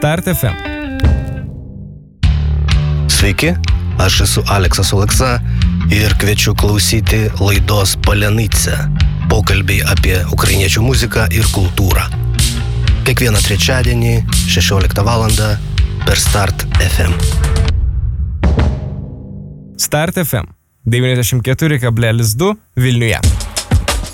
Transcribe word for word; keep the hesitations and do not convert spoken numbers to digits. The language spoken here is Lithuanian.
Start F M. Sveiki, aš esu Aleksas Oleksa ir kviečiu klausyti laidos Palenice. Pokalbiai apie ukrainiečių muziką ir kultūrą. Kiekvieną trečiadienį šešioliktą valandą per Start F M. Start F M devyniasdešimt keturi kablelis du Vilniuje.